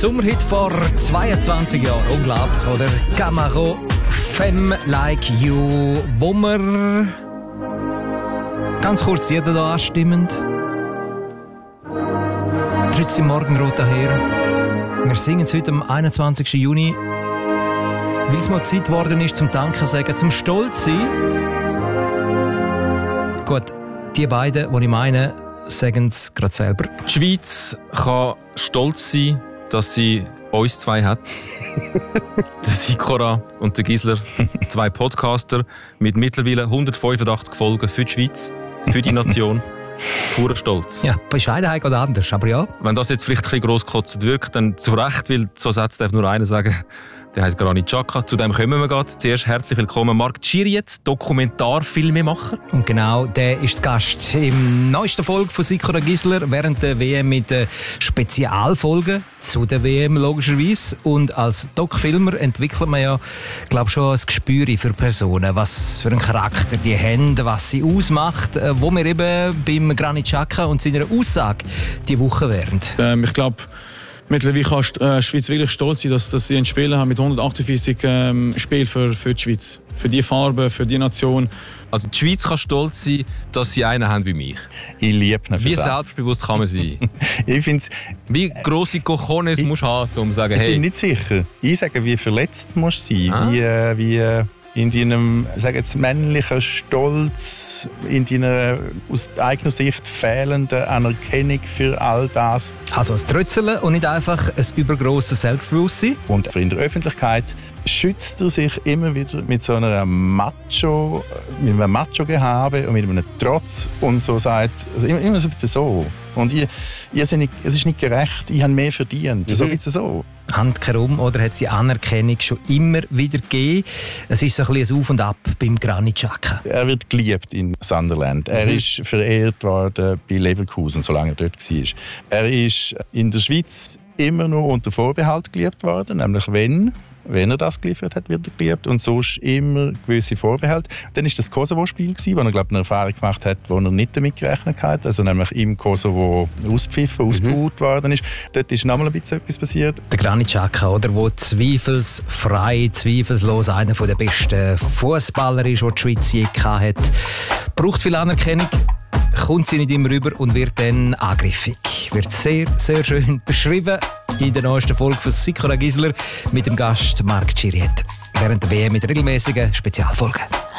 Sommerhit vor 22 Jahren. Unglaublich, oder? Camaro, Femme Like You, wo wir ganz kurz jeder da anstimmend. 13 Morgenrot daher. Wir singen es heute am 21. Juni, weil es mal Zeit geworden ist zum Danken sagen, zum Stolz sein. Gut, die beiden, die ich meine, sagen es gerade selber. Die Schweiz kann stolz sein, dass sie uns zwei hat. Der Sikora und der Gisler, zwei Podcaster mit mittlerweile 185 Folgen für die Schweiz, für die Nation. Purer Stolz. Ja, Bescheidenheit oder anders, aber ja. Wenn das jetzt vielleicht ein bisschen grosskotzend wirkt, dann zu Recht, weil so Sätze darf nur einer sagen. Der heisst Granit Xhaka. Zu dem kommen wir gerade. Zuerst herzlich willkommen Marc Tschiriet, Dokumentarfilmemacher. Und genau, der ist der Gast im neuesten Folge von Sikora Gisler während der WM mit Spezialfolgen zu der WM logischerweise. Und als Doc-Filmer entwickelt man ja, glaube ich, schon ein Gespür für Personen, was für einen Charakter die haben, was sie ausmacht, wo wir eben beim Granit Xhaka und seiner Aussage die Woche wären. Ich glaube, mittlerweile kann die Schweiz wirklich stolz sein, dass sie einen Spieler haben mit 148 Spielen für die Schweiz. Für die Farbe, für die Nation. Also die Schweiz kann stolz sein, dass sie einen haben wie mich. Ich liebe ihn für Wie das. selbstbewusst kann man sein? Ich find's, Wie grosse Cojones musst du haben, um zu sagen, ich hey. bin nicht sicher. Ich sage, wie verletzt musst du sein. Wie in deinem, sag jetzt, männlichen Stolz, in deiner aus eigener Sicht fehlenden Anerkennung für all das. Also ein Trötzeln und nicht einfach ein übergrosses Selbstbewusstsein. Und in der Öffentlichkeit schützt er sich immer wieder mit so einer mit einem Macho-Gehabe und mit einem Trotz und so sagt, also immer so ein bisschen so. Und es ist nicht gerecht, ich habe mehr verdient. So ist es so. Handkehrum, oder hat sie Anerkennung schon immer wieder gegeben? Es ist so ein bisschen ein Auf und Ab beim Granit Xhaka. Er wird geliebt in Sunderland. Er ist verehrt worden bei Leverkusen, solange er dort war. Er ist in der Schweiz immer nur unter Vorbehalt geliebt worden, nämlich wenn er das geliefert hat, wird er geliebt und sonst immer gewisse Vorbehalte. Dann war das Kosovo-Spiel, wo er, glaube ich, eine Erfahrung gemacht hat, wo er nicht damit gerechnet hat, also nämlich im Kosovo ausgebaut worden ist. Dort ist nochmal ein bisschen etwas passiert. Der Granit Xhaka, oder, der zweifelsfrei, zweifellos einer der besten Fußballer ist, den die Schweiz je hatte, braucht viel Anerkennung, kommt sie nicht immer rüber und wird dann angriffig. Wird sehr, sehr schön beschrieben in der neuesten Folge von Sikora Gisler mit dem Gast Marc Tschiriet. Während der WM mit regelmäßigen Spezialfolgen.